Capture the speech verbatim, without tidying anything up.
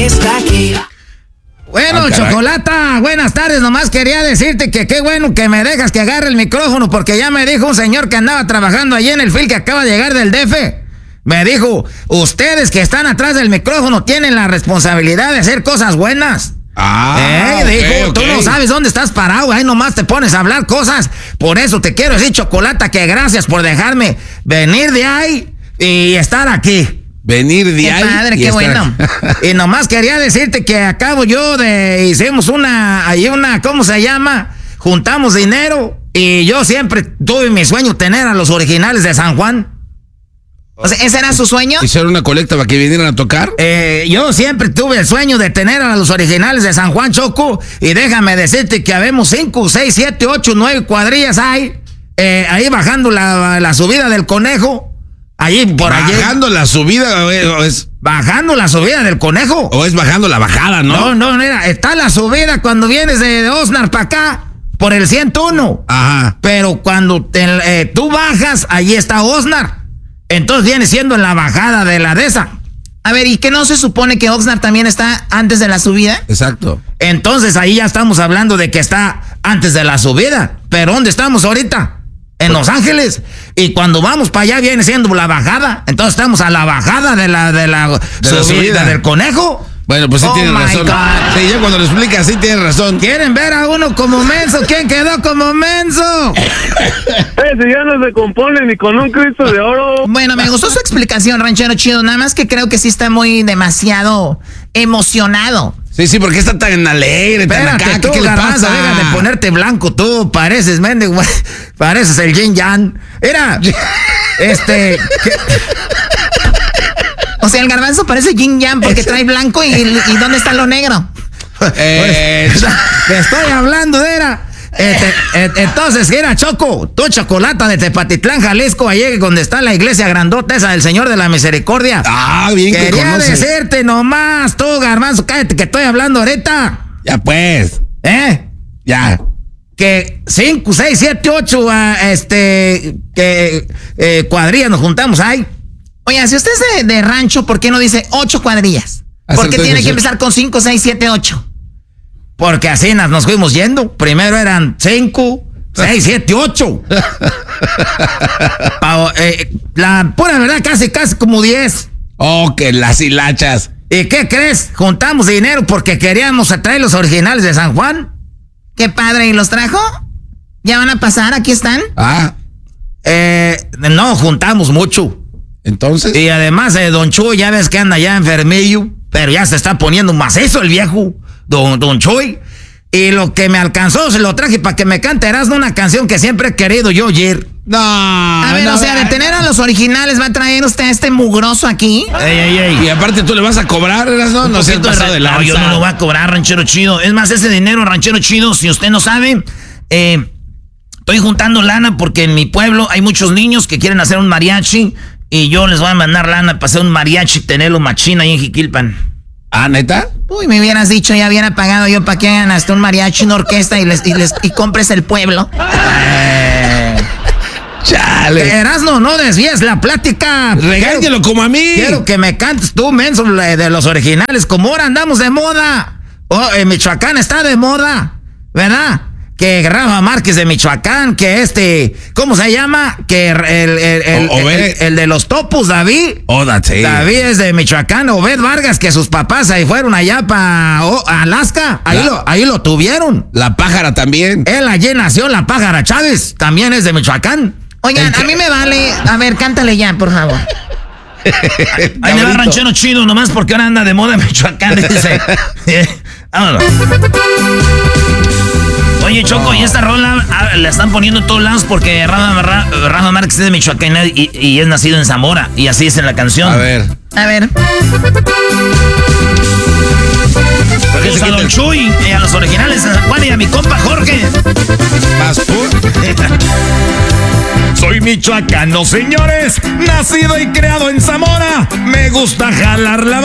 está aquí. Bueno, Ah, Chocolata, buenas tardes. Nomás quería decirte que qué bueno que me dejas que agarre el micrófono, porque ya me dijo un señor que andaba trabajando allí en el fil que acaba de llegar del D F. Me dijo, ustedes que están atrás del micrófono tienen la responsabilidad de hacer cosas buenas. Ah, eh, okay, dijo, tú okay. no sabes dónde estás parado, ahí nomás te pones a hablar cosas. Por eso te quiero decir, Chocolata, que gracias por dejarme venir de ahí y estar aquí. Venir de Qué ahí. padre, y qué estar- bueno. Y nomás quería decirte que acabo yo de... Hicimos una... Ahí una... ¿Cómo se llama? Juntamos dinero y yo siempre tuve mi sueño tener a los originales de San Juan. O sea, ¿ese era su sueño? ¿Hicieron una colecta para que vinieran a tocar? Eh, yo siempre tuve el sueño de tener a los originales de San Juan, Choco. Y déjame decirte que habemos cinco, seis, siete, ocho, nueve cuadrillas ahí. Eh, ahí bajando la, la subida del Conejo. Allí, por allí. ¿Bajando la subida o es, o es, Bajando la subida del Conejo. o es bajando la bajada, no? No, no, mira, está la subida cuando vienes de, de Osnar para acá, por el ciento uno. Ajá. Pero cuando te, eh, tú bajas, allí está Osnar. Entonces viene siendo en la bajada de la de esa. A ver, ¿y qué no se supone que Oxnard también está antes de la subida? Exacto. Entonces ahí ya estamos hablando de que está antes de la subida. Pero ¿dónde estamos ahorita? En Los Ángeles. Y cuando vamos para allá viene siendo la bajada. Entonces estamos a la bajada de la, de la, De la subida. del Conejo. Bueno, pues sí Oh tienes my razón. God. Sí, ya cuando lo explicas, sí tienes razón. ¿Quieren ver a uno como menso? ¿Quién quedó como menso? Ese ya no se compone ni con un Cristo de oro. Bueno, me gustó su explicación, ranchero chido. Nada más que creo que sí está muy demasiado emocionado. Sí, sí, porque está tan alegre, tan Espérate, acá. tú, ¿Qué, qué le Garbanzo, pasa? deja de ponerte blanco, tú pareces, mendigo, pareces el Yin Yang. Era, este, ¿qué? O sea, el garbanzo parece Yin Yang porque trae blanco y, y ¿dónde está lo negro? Eh, Te estoy hablando, era. Este, eh, entonces, era Choco, tú Chocolata de Tepatitlán, Jalisco, allí donde está la iglesia grandota esa del Señor de la Misericordia. ah, bien que Quería conoces. decirte nomás, tú, Garbanzo, cállate que estoy hablando ahorita. Ya pues, ¿Eh? ya. Que cinco, seis, siete, ocho, este, que eh, cuadrillas nos juntamos ahí. Oye, si usted es de, de rancho, ¿por qué no dice ocho cuadrillas? ¿Por qué Acertó tiene que eso. empezar con cinco, seis, siete, ocho? Porque así nos, nos fuimos yendo. Primero eran cinco, seis, siete, ocho. Pa- eh, la pura verdad, casi, casi como diez. Oh, que las hilachas. ¿Y qué crees? Juntamos dinero porque queríamos traer los originales de San Juan. Qué padre, ¿y los trajo? ¿Ya van a pasar? ¿Aquí están? Ah, Eh, no, juntamos mucho. entonces. Y además, eh, don Chuy, ya ves que anda ya enfermillo, pero ya se está poniendo macizo el viejo, don, don Chuy. Y lo que me alcanzó se lo traje para que me cante Erasmo una canción que siempre he querido yo oír. No. A ver, no, o sea, de tener a los originales, ¿va a traer usted a este mugroso aquí? Ey, ey, ey. Y aparte tú le vas a cobrar, ¿verdad? No, no seas pasado de lanza. No, yo no lo voy a cobrar, ranchero chido. Es más, ese dinero, ranchero chido, si usted no sabe, eh, estoy juntando lana porque en mi pueblo hay muchos niños que quieren hacer un mariachi y yo les voy a mandar lana para hacer un mariachi, tenerlo machina ahí en Jiquilpan. Ah, ¿neta? Uy, me hubieras dicho, ya hubiera pagado yo para que hagan hasta un mariachi, una orquesta y les, y les y compres el pueblo. Eh, Chale. Erasmo, no desvíes la plática. Regáñelo como a mí. Quiero que me cantes tú, menso, la de los originales. Como ahora andamos de moda. Oh, en Michoacán está de moda, ¿verdad? Que Rafa Márquez de Michoacán, que este, ¿cómo se llama? Que el, el, el, el, O- Obed. el- el de los topos, David. Oh, that's it. David es de Michoacán, Obed Vargas, que sus papás ahí fueron allá para Alaska. Ahí, La- lo, ahí lo tuvieron. La pájara también. Él allí nació, la pájara Chávez, también es de Michoacán. Oigan, ¿El qué? a mí me vale. A ver, cántale ya, por favor. Ahí le va ranchero chido nomás porque ahora anda de moda en Michoacán, dice. Vámonos. Oye, Choco, y esta rola ah, la están poniendo en todos lados porque Rafa, Ra- Rafa Márquez es de Michoacán y, y es nacido en Zamora. Y así es en la canción. A ver. A ver. Saludos a Don Chuy y a los originales de San Juan y a mi compa Jorge. Más pur. Soy michoacano, señores, nacido y creado en Zamora. Me gusta jalar la